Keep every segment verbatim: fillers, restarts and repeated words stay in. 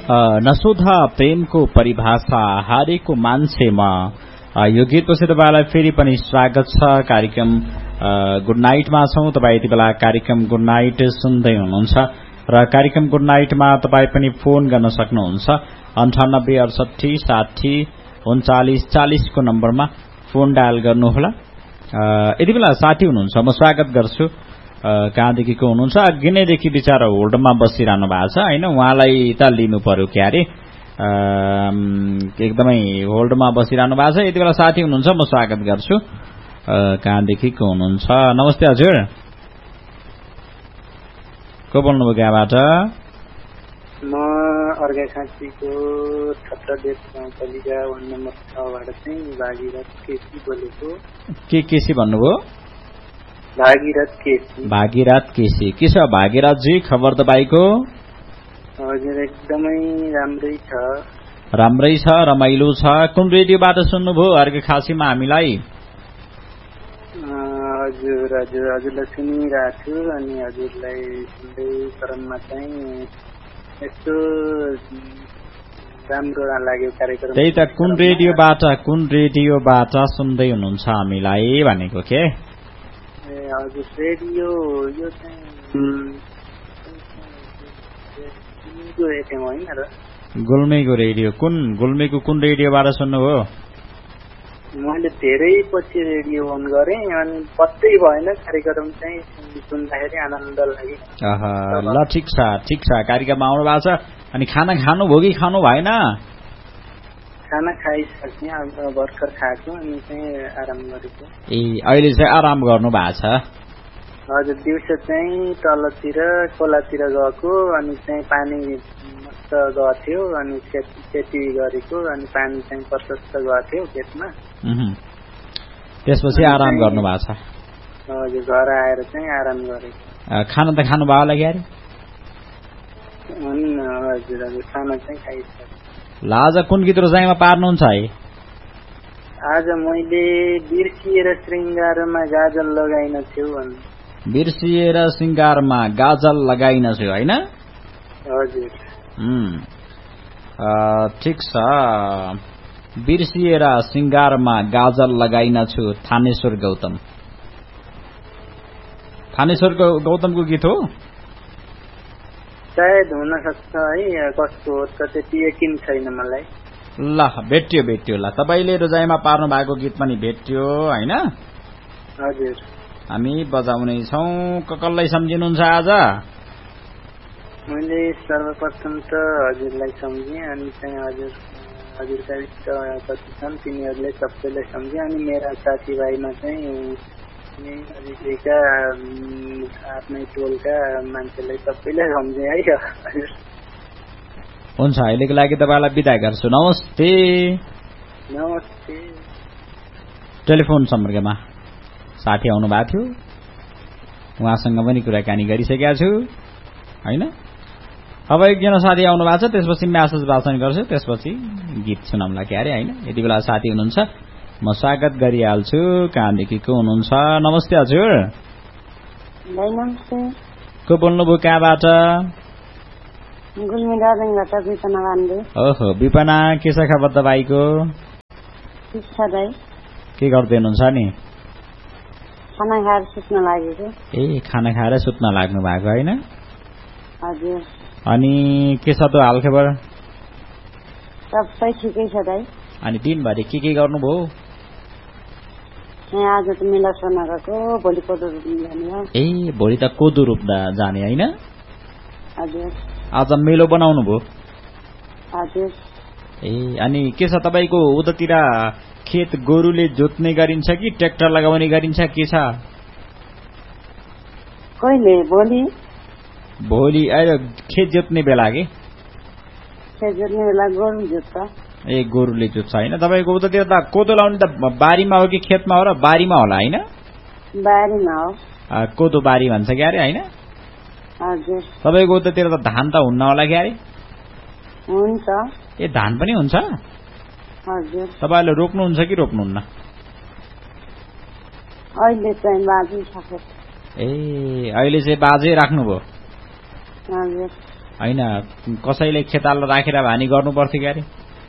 नसोध प्रेमको परिभाषा हारेको मान्छेमा। यो गीतपछि तपाईँलाई फेरि पनि स्वागत छ कार्यक्रम गुड नाइटमा छौं। तपाईँ यति बेला कार्यक्रम गुड नाइट सुन्दै हुनुहुन्छ र कार्यक्रम गुड नाइटमा तपाईँ पनि फोन गर्न सक्नुहुन्छ अन्ठानब्बे अडसठी साठी उन्चालिस चालिस को नम्बरमा फोन डायल गर्नुहोला। यति बेला साथी हुनुहुन्छ, म स्वागत गर्छु। कहाँदेखिको हुनुहुन्छ? अघि नैदेखि बिचारा होल्डमा बसिरहनु भएको छ होइन, उहाँलाई त लिनु पर्यो क्यारे, एकदमै होल्डमा बसिरहनु भएको छ। यति बेला साथी हुनुहुन्छ, म स्वागत गर्छु। कहाँदेखिको हुनुहुन्छ? नमस्ते हजुर, को बोल्नुभयो कहाँबाट? म अर्घाखाँचीको छत्रदेव गाउँपालिका वार्ड नम्बर छबाट चाहिँ भागीरथ केसी बोलेको। के केसी भन्नुभयो? भागीरथ केसी। भागीरथ केसी। के छ भागीरथजी, खबर तपाईँको? हजुर एकदमै राम्रै छ। राम्रै छ, रमाइलो छ। कुन रेडियोबाट सुन्नुभयो अर्घाखाँचीमा हामीलाई? हजुर हजुर हजुरलाई सुनिरहेको छु अनि हजुरलाई सुन्दै क्रममा चाहिँ यस्तो राम्रो लाग्यो कार्यक्रम। त्यही त, कुन रेडियोबाट कुन रेडियोबाट सुन्दै हुनुहुन्छ हामीलाई भनेको के? ए हजुर रेडियो यो चाहिँ होइन र? गुल्मीको रेडियो। कुन गुल्मीको कुन रेडियोबाट सुन्नुभयो? मैले धेरै पछि रेडियो अन गरेँ अनि पत्तै भएन कार्यक्रम चाहिँ सुन्दाखेरि आनन्द लाग्यो। ल ठिक छ ठिक छ, कार्यक्रममा आउनु भएको छ। अनि खाना खानुभयो कि खानु भएन? खाना खाइसकेँ, अब भर्खर खाएको अनि चाहिँ आराम गरेको। ए अहिले चाहिँ आराम गर्नु भएको छ? हजुर, दिउँसो चाहिँ तलतिर खोलातिर गएको अनि चाहिँ पानी मस्त गएको थियो अनि खेती गरेको अनि पानी चाहिँ प्रशस्त गएको थियो खेतमा। त्यसपछि आराम गर्नु भएको छ? हजुर, घर आएर चाहिँ आराम गरेको। खाना त खानु भयो होला क्यारे? हजुर हजुर, खाना चाहिँ खाइसकेँ। ल आज कुन गीत रोजाइमा पार्नुहुन्छ है? आज मैले बिर्सिएर श्रृङ्गारमा गाजल लगाइन थियो भन्नु। बिर्सिएर श्रृङ्गारमा गाजल लगाइन थियो होइन? हजुर। ठिक छ। बिर्सिएर श्रृङ्गारमा गाजल लगाइन छु, थानेश्वर गौतम। थानेश्वर गौतमको गीत हो? सायद हुन सक्छ है, कस्तो हो त त्यति यकिन छैन मलाई। ल भेट्यो भेट्यो, ल तपाईँले रोजाइमा पार्नु भएको गीत पनि भेट्यो होइन? हजुर। हामी बजाउने छौँ। कसलाई सम्झिनुहुन्छ आज? मैले सर्वप्रथम त हजुरलाई सम्झेँ अनि चाहिँ हजुर हजुरका इष्ट कति छन् तिनीहरूले सबैलाई सम्झेँ अनि मेरा साथीभाइमा चाहिँ नजिकैका आफ्नै टोलका मान्छेलाई सबैलाई सम्झेँ है। हजुर हुन्छ, अहिलेको लागि तपाईँलाई बिदा गर्छु। नमस्ते। नमस्ते। टेलिफोन सम्पर्कमा साथी आउनु भएको थियो, उहाँसँग पनि कुराकानी गरिसकेका छु होइन? अब एकजना साथी आउनु भएको छ, त्यसपछि म्यासेज वाचन गर्छु, त्यसपछि गीत सुनाउँला क्यारे होइन? यति बेला साथी हुनुहुन्छ, म स्वागत गरिहाल्छु। कहाँदेखि को हुनुहुन्छ? नमस्ते हजुर। नमस्ते। को बोल्नुभयो कहाँबाट? ओहो विपना, के छ खबर तपाईँको? के गर्दै हुनुहुन्छ नि? खाना खाएर सुत्न लागेको। ए खाना खाएर सुत्न लाग्नु भएको होइन? हजुर। अनि के छ त हालखबर? सबै ठिकै छ दाइ। अनि दिनभरि के के गर्नुभयो? आज त मेला सोना गएको, भोलि कोदो रोप्न जाने हो। ए भोलि त कोदो रोप्न जाने होइन? हजुर। आज मेलो बनाउनु भयो? हजुर। ए अनि के छ तपाईँको उतातिर खेत गोरुले जोत्ने गरिन्छ कि ट्र्याक्टर लगाउने गरिन्छ, के छ? कहिले? भोलि। भोलि अहिले खेत जोत्ने बेला के? खेत जोत्ने बेला गोरु जोत्छ। ए गोरुले जोत्छ होइन? तपाईँको उतातिर त कोदो लाउने त बारीमा हो कि खेतमा हो र? बारीमा होला होइन? बारीमा हो। कोदो बारी भन्छ क्यारे होइन? हजुर। तपाईँको उतातिर त धान त हुन्न होला क्यारे? हुन्छ। ए धान पनि हुन्छ? हजुर। तपाईँले रोप्नुहुन्छ कि रोप्नुहुन्न? अहिले चाहिँ बाजे सके। ए अहिले चाहिँ बाजे राख्नुभयो? हजुर। हैन कसैले खेताल राखेर भानी गर्नु पर्थ्यो क्यारे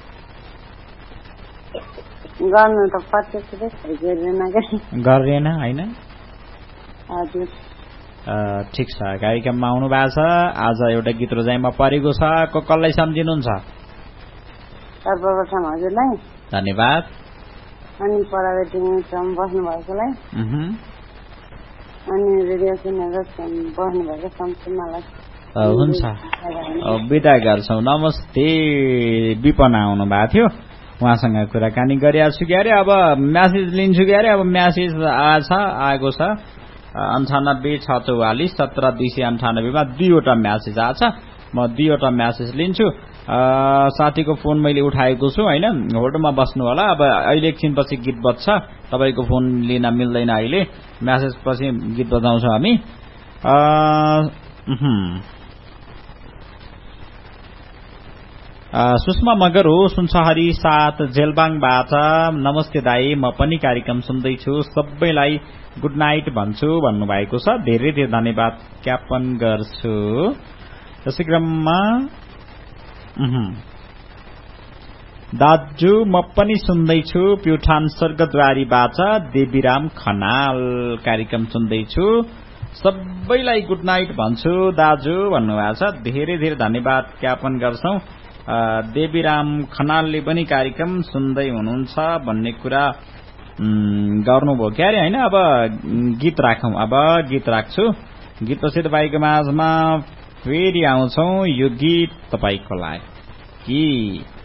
गर्नु त पर्थ्यो गरेन गरेन हैन हजुर ठिक छ कार्यक्रममा आउनु भएको छ आज एउटा गीत रोजाइमा परेको छ को कसलाई सम्झिनुहुन्छ सर्वप्रथम हजुरलाई धन्यवाद अनि पराबेटी बस्नु भएकोलाई अनि रेडियो सुनेर बस्नु भएको सम्पूर्णलाई हुन्छ बिदा गर्छौँ नमस्ते विपना आउनु भएको थियो उहाँसँग कुराकानी गरिरहेको छु क्यारे अब म्यासेज लिन्छु क्यारे अब म्यासेज आएछ आएको छ अन्ठानब्बे छ चौवालिस सत्र दुई सय अन्ठानब्बेमा दुईवटा म्यासेज आएछ म दुईवटा म्यासेज लिन्छु साथीको फोन मैले उठाएको छु हैन होल्डमा बस्नु होला अब अहिले एकछिनपछि गीत बज्छ तपाईको फोन लिन मिल्दैन अहिले म्यासेज पछि गीत बजाउँछौँ हामी सुषमा मगर हो सुनसहरी साथ जेलबाङबाट नमस्ते दाई म पनि कार्यक्रम सुन्दैछु सबैलाई गुड नाइट भन्छु भन्नुभएको छ धेरै धेरै धन्यवाद ज्ञापन गर्छु त्यसै क्रममा दाजु म पनि सुन्दैछु प्युठान स्वर्गद्वारीबाट देवीराम खनाल कार्यक्रम सुन्दैछु सबैलाई गुड नाइट भन्छु दाजु भन्नुभएको छ धेरै धेरै धन्यवाद ज्ञापन गर्छौं देवीराम खनालले पनि कार्यक्रम सुन्दै हुनुहुन्छ भन्ने कुरा गर्नुभयो क्यारे हैन अब गीत राखौं अब गीत राख्छु गीत पछि तपाईको माझमा फेरि आउँछौं यो गीत तपाईको लागि